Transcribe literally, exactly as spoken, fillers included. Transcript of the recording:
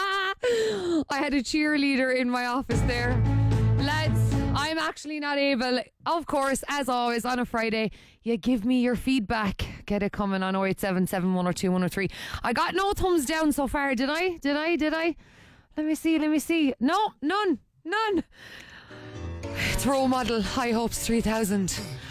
I had a cheerleader in my office there. Lads, I'm actually not able. Of course, as always, on a Friday, you give me your feedback. Get it coming on oh eight seven seven, one oh two, one oh three. I got no thumbs down so far, did I? Did I? Did I? Let me see, let me see. No, none, none. It's role model, High Hopes three thousand.